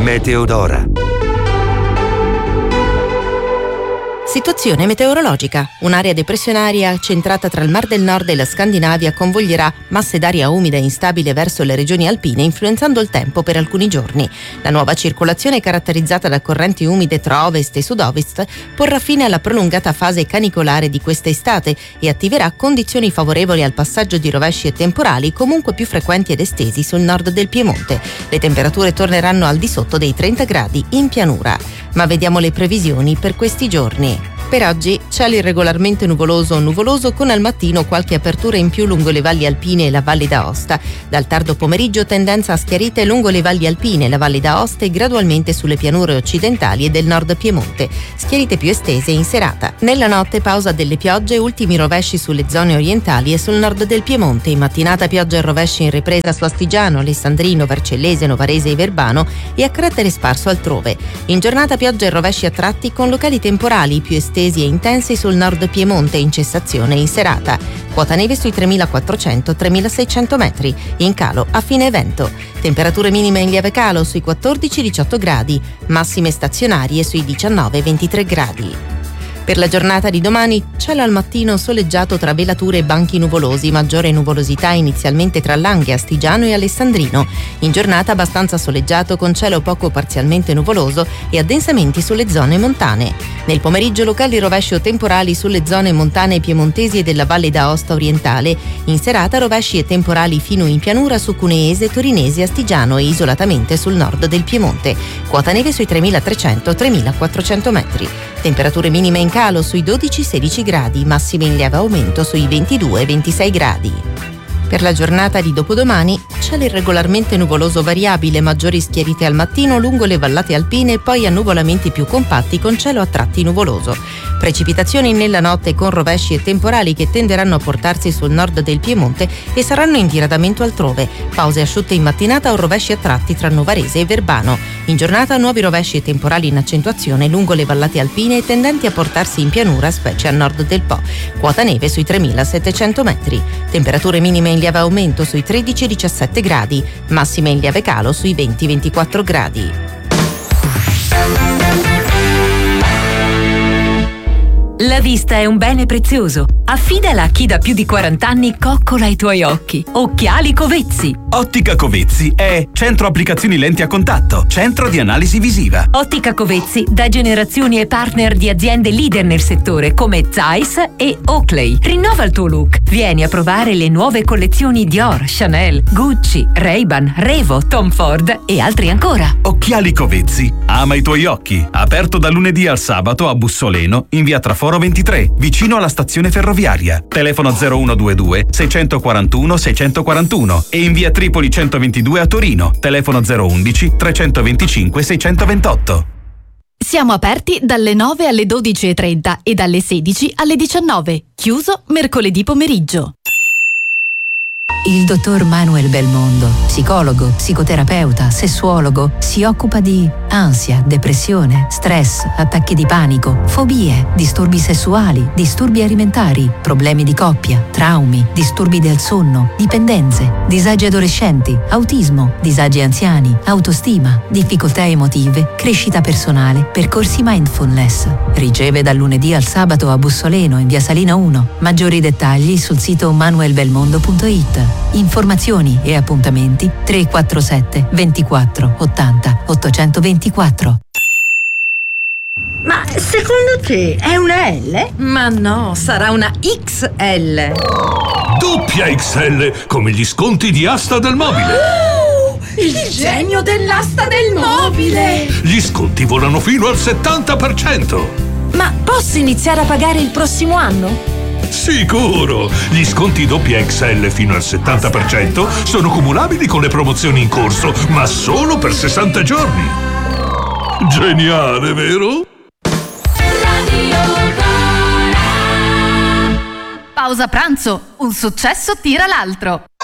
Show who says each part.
Speaker 1: Meteodora.
Speaker 2: Situazione meteorologica. Un'area depressionaria centrata tra il Mar del Nord e la Scandinavia convoglierà masse d'aria umida e instabile verso le regioni alpine, influenzando il tempo per alcuni giorni. La nuova circolazione, caratterizzata da correnti umide tra ovest e sud-ovest, porrà fine alla prolungata fase canicolare di questa estate e attiverà condizioni favorevoli al passaggio di rovesci e temporali comunque più frequenti ed estesi sul nord del Piemonte. Le temperature torneranno al di sotto dei 30 gradi in pianura. Ma vediamo le previsioni per questi giorni. Per oggi cielo irregolarmente nuvoloso o nuvoloso, con al mattino qualche apertura in più lungo le valli alpine e la Valle d'Aosta. Dal tardo pomeriggio tendenza a schiarite lungo le valli alpine, la Valle d'Aosta e gradualmente sulle pianure occidentali e del nord Piemonte. Schiarite più estese in serata. Nella notte pausa delle piogge, ultimi rovesci sulle zone orientali e sul nord del Piemonte. In mattinata pioggia e rovesci in ripresa su Astigiano, Alessandrino, Vercellese, Novarese e Verbano e a carattere sparso altrove. In giornata pioggia e rovesci a tratti con locali temporali più estesi e intensi sul nord Piemonte in cessazione in serata. Quota neve sui 3.400-3.600 metri, in calo a fine evento. Temperature minime in lieve calo sui 14-18 gradi, massime stazionarie sui 19-23 gradi. Per la giornata di domani, cielo al mattino soleggiato tra velature e banchi nuvolosi, maggiore nuvolosità inizialmente tra Langhe, Astigiano e Alessandrino. In giornata abbastanza soleggiato con cielo poco parzialmente nuvoloso e addensamenti sulle zone montane. Nel pomeriggio locali rovesci o temporali sulle zone montane piemontesi e della Valle d'Aosta orientale. In serata rovesci e temporali fino in pianura su Cuneese, Torinese, Astigiano e isolatamente sul nord del Piemonte. Quota neve sui 3.300-3.400 metri. Temperature minime in calo sui 12-16 gradi, massime in lieve aumento sui 22-26 gradi. Per la giornata di dopodomani, cielo irregolarmente nuvoloso variabile, maggiori schiarite al mattino lungo le vallate alpine e poi annuvolamenti più compatti con cielo a tratti nuvoloso. Precipitazioni nella notte con rovesci e temporali che tenderanno a portarsi sul nord del Piemonte e saranno in diradamento altrove. Pause asciutte in mattinata o rovesci a tratti tra Novarese e Verbano. In giornata nuovi rovesci e temporali in accentuazione lungo le vallate alpine e tendenti a portarsi in pianura, specie a nord del Po. Quota neve sui 3.700 metri. Temperature minime in lieve aumento sui 13-17 gradi, massime in lieve calo sui 20-24 gradi.
Speaker 3: La vista è un bene prezioso. Affidala a chi da più di 40 anni coccola i tuoi occhi. Occhiali Covezzi.
Speaker 4: Ottica Covezzi è centro applicazioni lenti a contatto, centro di analisi visiva.
Speaker 3: Ottica Covezzi da generazioni e partner di aziende leader nel settore come Zeiss e Oakley. Rinnova il tuo look. Vieni a provare le nuove collezioni Dior, Chanel, Gucci, Ray-Ban, Revo, Tom Ford e altri ancora.
Speaker 4: Occhiali Covezzi. Ama i tuoi occhi. Aperto da lunedì al sabato a Bussoleno in via Traforo 23, vicino alla stazione ferroviaria. Telefono 0122 641 641 e in via Tripoli 122 a Torino. Telefono 011 325 628.
Speaker 5: Siamo aperti dalle 9 alle 12:30 e dalle 16 alle 19. Chiuso mercoledì pomeriggio.
Speaker 6: Il dottor Manuel Belmondo, psicologo, psicoterapeuta, sessuologo, si occupa di ansia, depressione, stress, attacchi di panico, fobie, disturbi sessuali, disturbi alimentari, problemi di coppia, traumi, disturbi del sonno, dipendenze, disagi adolescenti, autismo, disagi anziani, autostima, difficoltà emotive, crescita personale, percorsi mindfulness. Riceve dal lunedì al sabato a Bussoleno in via Salina 1. Maggiori dettagli sul sito manuelbelmondo.it. Informazioni e appuntamenti 347 24 80 824.
Speaker 7: Ma secondo te è una L?
Speaker 2: Ma no, sarà una XL.
Speaker 8: Doppia XL, come gli sconti di Asta del Mobile.
Speaker 7: Il genio dell'asta del mobile!
Speaker 8: Gli sconti volano fino al 70%.
Speaker 9: Ma posso iniziare a pagare il prossimo anno?
Speaker 8: Sicuro! Gli sconti doppia XL fino al 70% sono cumulabili con le promozioni in corso, ma solo per 60 giorni. Geniale, vero?
Speaker 5: Pausa pranzo, un successo tira l'altro.